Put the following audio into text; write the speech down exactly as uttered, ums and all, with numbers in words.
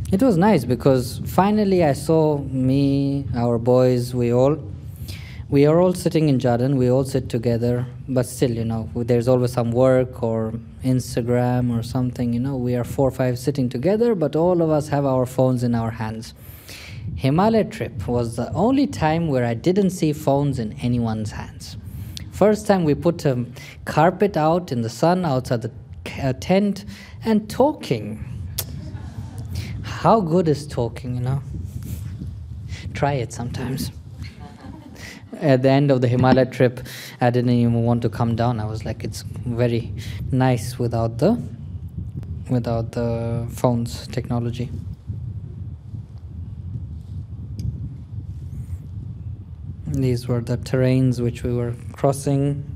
It was nice because finally I saw me, our boys, we all, we are all sitting in Jordan. We all sit together, but still, you know, there's always some work or Instagram or something. You know, we are four or five sitting together, but all of us have our phones in our hands. Himalaya trip was the only time where I didn't see phones in anyone's hands. First time we put a carpet out in the sun outside the uh, tent and talking. How good is talking, you know? Try it sometimes. At the end of the Himalaya trip, I didn't even want to come down. I was like, it's very nice without the without the phones technology. These were the terrains which we were crossing.